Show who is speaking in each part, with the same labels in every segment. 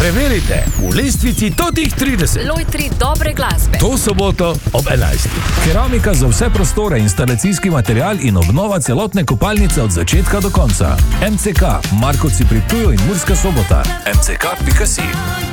Speaker 1: Preverite v lestvici totih 30.
Speaker 2: Lojtri dobre glasbe.
Speaker 1: To soboto ob 11. Keramika za vse prostore, instalacijski material in obnova celotne kopalnice od začetka do konca. MCK, Markovci pri Ptuju in Murska Sobota. mck.si.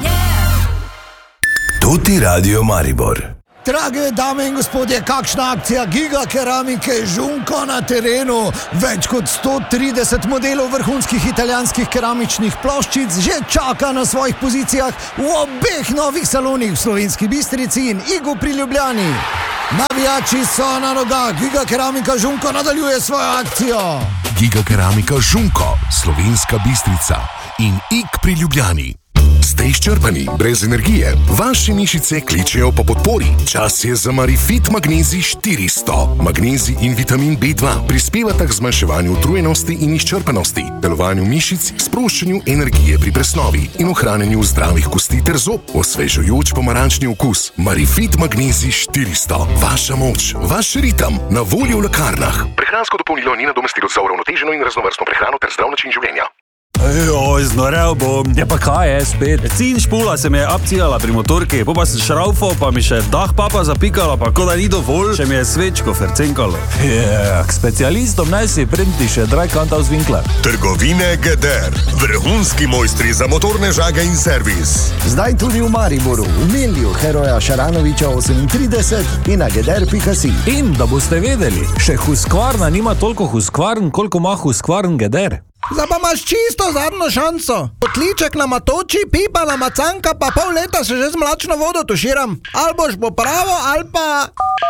Speaker 3: Toti Radio Maribor.
Speaker 4: Drage dame in gospodje, kakšna akcija Giga Keramike Žunko na terenu. Več kot 130 modelov vrhunskih italijanskih keramičnih ploščic že čaka na svojih pozicijah v obeh novih salonih v Slovenski Bistrici in Igu pri Ljubljani. Navijači so na nogah, Giga Keramika Žunko nadaljuje svojo akcijo.
Speaker 3: Giga Keramika Žunko, Slovenska Bistrica in Ig pri Ljubljani. Ste izčrpani, brez energije, vaše mišice kličejo po podpori. Čas je za Marifit Magnezij 400. Magnezij in vitamin B2 prispevata k zmanjševanju utrujenosti in izčrpanosti, delovanju mišic, sproščanju energije pri presnovi in ohranjanju zdravih kosti ter zob. Osvežujoč pomarančni okus. Marifit Magnezij 400. Vaša moč, vaš ritem, na voljo v lekarnah. Prehransko dopolnilo ni nadomestilo za uravnoteženo in raznovrstno prehrano ter zdrav način življenja.
Speaker 5: Ejoj, znorel bom.
Speaker 6: Ja pa kaj je spet?
Speaker 5: Cin špula se mi je abcijala pri motorki, pa sem šraufal, pa mi še dah papa zapikala, pa ko da ni dovolj, še mi je svečko fercenkalo.
Speaker 6: K specialistom naj si prenti še Dreikanter aus Winkler.
Speaker 7: Trgovine GDR. Vrhunski mojstri za motorne žage in servis.
Speaker 4: Zdaj tudi v Mariboru, v Milju Heroja Šaranoviča 38 in na geder.si.
Speaker 6: In da boste vedeli, še Husqvarna nima toliko Husqvarn, koliko ima Husqvarn GDR.
Speaker 4: Zdaj pa imaš čisto zadnjo šanso. Potliček na matoči, pipa na macanka, pa pol leta se že z mlačno vodo tuširam. Ali boš bo pravo, ali pa...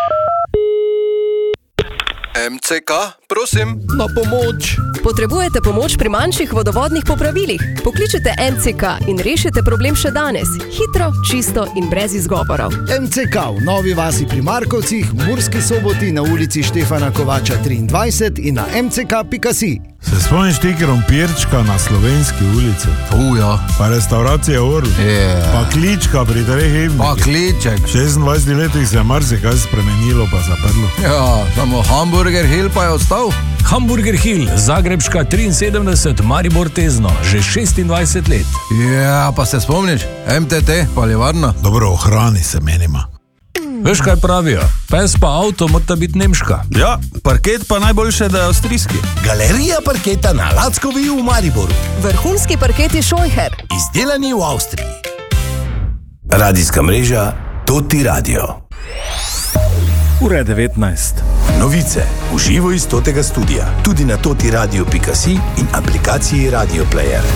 Speaker 8: MCK, prosim.
Speaker 4: Na pomoč.
Speaker 2: Potrebujete pomoč pri manjših vodovodnih popravilih? Pokličite MCK in rešite problem še danes. Hitro, čisto in brez izgovorov.
Speaker 4: MCK v Novi Vasi pri Markovcih, v Murski Soboti na ulici Štefana Kovača 23 in na mck.si.
Speaker 9: Se spomniš ti krompirčka na Slovenski ulici?
Speaker 8: Ja.
Speaker 9: Pa restauracija Orl. Pa klička pri treh himnih.
Speaker 8: Pa kliček.
Speaker 9: 26 letih se je marsikaj spremenilo pa zaprlo.
Speaker 8: Ja, samo Hamburger Hill pa je ostal.
Speaker 1: Hamburger Hill, Zagrebška 73, Maribor Tezno, že 26 let.
Speaker 8: Ja, pa se spomniš? MTT, palivarna.
Speaker 9: Dobro, ohrani se menima.
Speaker 1: Veš kaj pravijo? Pes pa avto mora biti nemška.
Speaker 5: Ja, parket pa najboljše, da je avstrijski.
Speaker 3: Galerija parketa na Lackovi v Mariboru.
Speaker 2: Vrhunski parketi Scheucher.
Speaker 3: Izdelani v Avstriji. Radijska mreža Toti Radio.
Speaker 6: Ura je 19.
Speaker 3: Novice v živo iz Totega studia. Tudi na totiradio.si in aplikaciji Radio Player.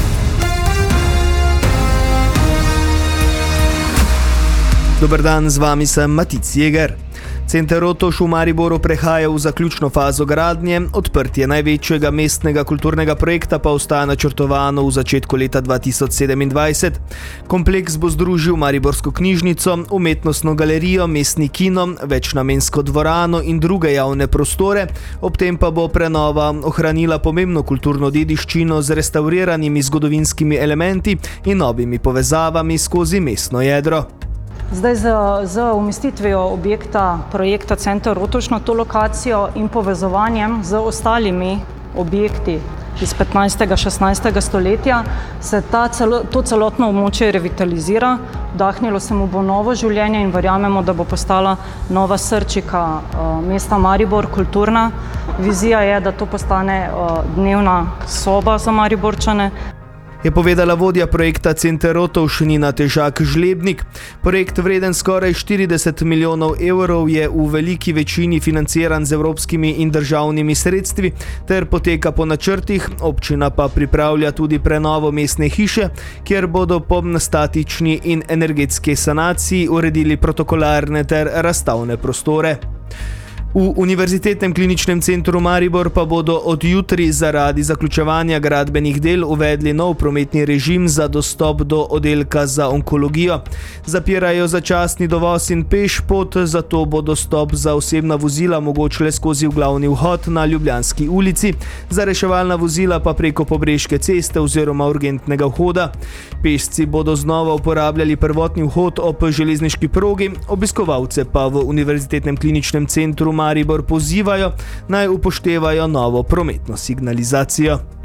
Speaker 10: Dober dan, z vami sem Matic Jeger. Center Rotovž v Mariboru prehaja v zaključno fazo gradnje, odprtje največjega mestnega kulturnega projekta pa ostaja načrtovano v začetku leta 2027. Kompleks bo združil Mariborsko knjižnico, umetnostno galerijo, mestni kino, večnamensko dvorano in druge javne prostore, ob tem pa bo prenova ohranila pomembno kulturno dediščino z restavriranimi zgodovinskimi elementi in novimi povezavami skozi mestno jedro.
Speaker 11: Zdaj z umestitvijo objekta projekta Center Rotovž na to lokacijo in povezovanjem z ostalimi objekti iz 15. 16. stoletja se to celotno območje revitalizira, vdahnilo se mu bo novo življenje in verjamemo, da bo postala nova srčika mesta Maribor, kulturna. Vizija je, da to postane dnevna soba za Mariborčane.
Speaker 10: Je povedala vodja projekta Center Rotovž Nina Težak-Žlebnik. Projekt vreden skoraj 40 milijonov evrov je v veliki večini financiran z evropskimi in državnimi sredstvi ter poteka po načrtih, občina pa pripravlja tudi prenovo mestne hiše, kjer bodo po statični in energetski sanaciji uredili protokolarne ter razstavne prostore. V Univerzitetnem kliničnem centru Maribor pa bodo od jutri zaradi zaključevanja gradbenih del uvedli nov prometni režim za dostop do oddelka za onkologijo. Zapirajo začasni dovoz in peš pot, zato bo dostop za osebna vozila mogoč le skozi glavni vhod na Ljubljanski ulici, za reševalna vozila pa preko Pobreške ceste oziroma urgentnega vhoda. Pešci bodo znova uporabljali prvotni vhod ob železniški progi, obiskovalce pa v Univerzitetnem kliničnem centru Maribor pozivajo, naj upoštevajo novo prometno signalizacijo.